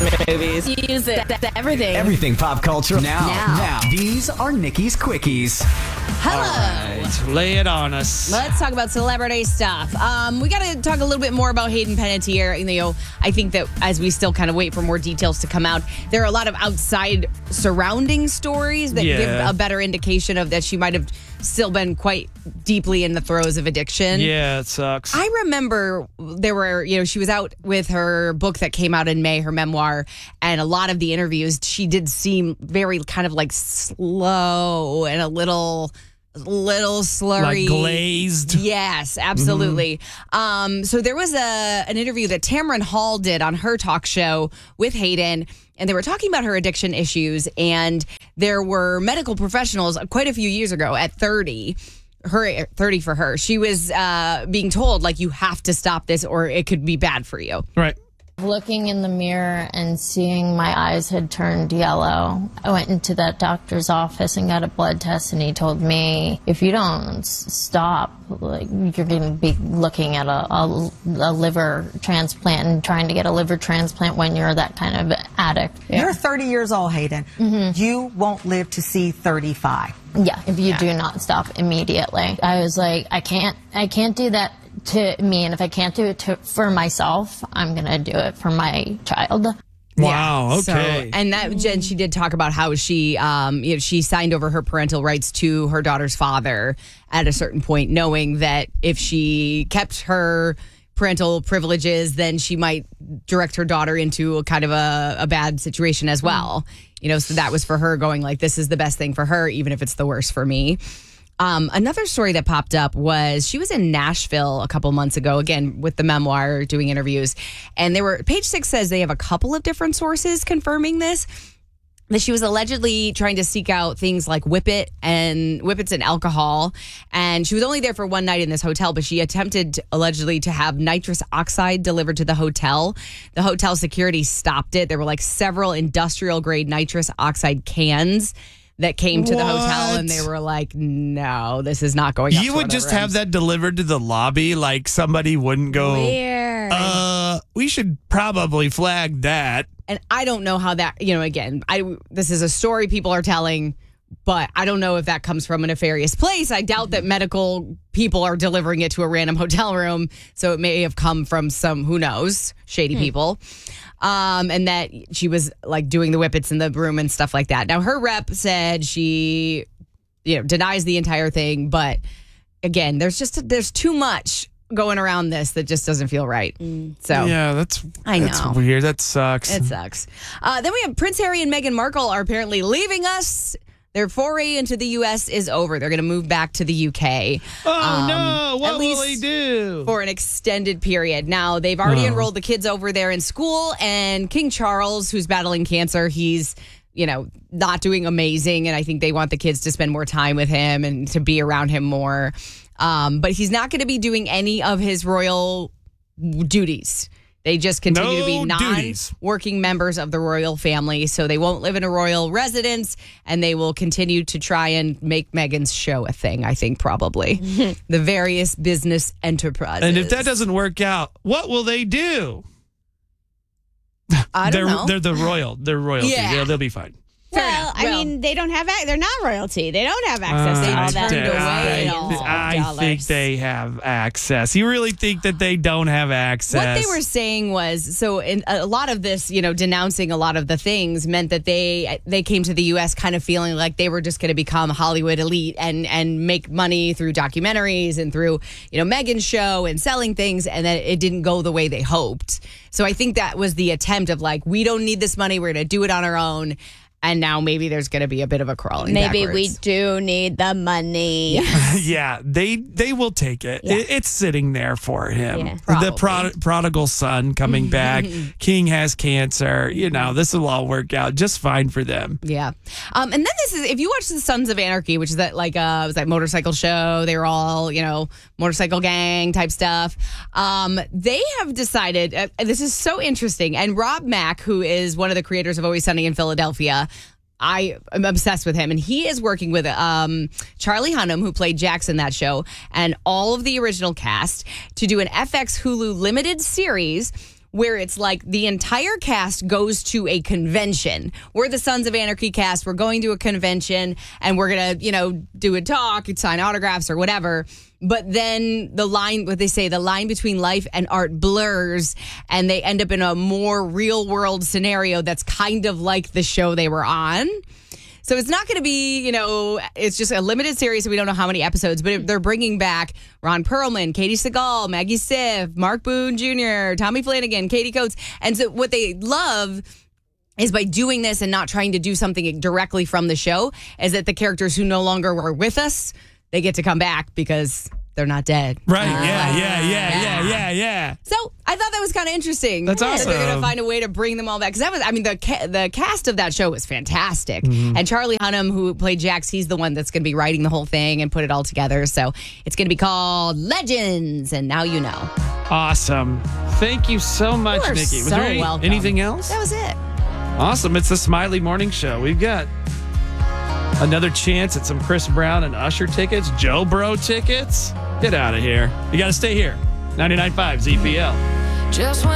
Movies. Music. Everything. Everything pop culture. Now. These are Nikki's Quickies. Hello. Right, lay it on us. Let's talk about celebrity stuff. We got to talk a little bit more about Hayden Panettiere. You know, I think that as we still kind of wait for more details to come out, there are a lot of outside surrounding stories that give a better indication of that she might have still been quite deeply in the throes of addiction. Yeah, it sucks. I remember she was out with her book that came out in May, her memoir, and a lot of the interviews, she did seem very kind of like slow and a little slurry. Like glazed. Yes, absolutely. So there was an interview that Tamron Hall did on her talk show with Hayden, and they were talking about her addiction issues, and there were medical professionals quite a few years ago at 30 for her. She was being told, like, you have to stop this or it could be bad for you. Right. Looking in the mirror and seeing my eyes had turned yellow, I went into that doctor's office and got a blood test, and he told me, if you don't stop, like, you're going to be looking at a liver transplant and trying to get a liver transplant when you're that kind of addict. You're 30 years old, Hayden. You won't live to see 35. Yeah, if you do not stop immediately. I was like, I can't do that to me, and if I can't do it for myself, I'm gonna do it for my child. Wow. So, okay. and that Jen, she did talk about how she, she signed over her parental rights to her daughter's father at a certain point, knowing that if she kept her parental privileges, then she might direct her daughter into a kind of a bad situation as well. You know, so that was for her going like, this is the best thing for her, even if it's the worst for me. Another story that popped up was she was in Nashville a couple months ago, again, with the memoir, doing interviews. And Page Six says they have a couple of different sources confirming this, that she was allegedly trying to seek out things like whippets and alcohol. And she was only there for one night in this hotel, but she attempted allegedly to have nitrous oxide delivered to the hotel. The hotel security stopped it. There were like several industrial grade nitrous oxide cans that came to the hotel, and they were like, no, this is not going up. You would just have that delivered to the lobby, like somebody wouldn't go, weird. We should probably flag that. And I don't know how that, again, this is a story people are telling, but I don't know if that comes from a nefarious place. I doubt that medical people are delivering it to a random hotel room, so it may have come from some, who knows, shady people. And that she was like doing the whippets in the room and stuff like that. Now, her rep said she, denies the entire thing. But again, there's too much going around this that just doesn't feel right. So yeah, that's know. weird. That sucks. It sucks. Then we have Prince Harry and Meghan Markle are apparently leaving us. Their foray into the U.S. is over. They're going to move back to the U.K. Oh, no. What at will they do? For an extended period. Now, they've already enrolled the kids over there in school, and King Charles, who's battling cancer, he's, not doing amazing, and I think they want the kids to spend more time with him and to be around him more. But he's not going to be doing any of his royal duties. They just continue to be non-working members of the royal family, so they won't live in a royal residence, and they will continue to try and make Meghan's show a thing, I think, probably. The various business enterprises. And if that doesn't work out, what will they do? I don't know. They're They're royalty. Yeah. They'll be fine. Well, I mean, they don't have they're not royalty. They don't have access to all that. I think they have access. You really think that they don't have access? What they were saying was, so in a lot of this, denouncing a lot of the things meant that they came to the U.S. kind of feeling like they were just going to become Hollywood elite and make money through documentaries and through, Meghan's show and selling things, and that it didn't go the way they hoped. So I think that was the attempt of like, we don't need this money. We're going to do it on our own. And now maybe there's going to be a bit of a crawling Maybe backwards. we do need the money. Yeah, they will take it. Yeah. It's sitting there for him. Yeah. The prodigal son coming back. King has cancer. This will all work out just fine for them. Yeah. And then this is, if you watch the Sons of Anarchy, which is that was that motorcycle show, they were all, motorcycle gang type stuff. They have decided, this is so interesting. And Rob Mack, who is one of the creators of Always Sunny in Philadelphia, I am obsessed with him, and he is working with Charlie Hunnam, who played Jackson that show, and all of the original cast to do an FX Hulu limited series where it's like the entire cast goes to a convention. We're the Sons of Anarchy cast. We're going to a convention and we're going to, do a talk, sign autographs or whatever. But then the line between life and art blurs and they end up in a more real world scenario that's kind of like the show they were on. So it's not going to be, it's just a limited series, so we don't know how many episodes, but they're bringing back Ron Perlman, Katie Seagal, Maggie Siff, Mark Boone Jr., Tommy Flanagan, Katie Coates. And so what they love is by doing this and not trying to do something directly from the show, is that the characters who no longer were with us, they get to come back because they're not dead. Right. Yeah. So I thought that was kind of interesting. That's awesome. They're going to find a way to bring them all back. Because the cast of that show was fantastic. And Charlie Hunnam, who played Jax, he's the one that's going to be writing the whole thing and put it all together. So it's going to be called Legends. And now you know. Awesome. Thank you so much, You are Nikki. Was so there welcome. anything else? That was it. Awesome. It's the Smiley Morning Show. We've got another chance at some Chris Brown and Usher tickets, Joe Bro tickets. Get out of here. You got to stay here. 99.5 ZPL. Just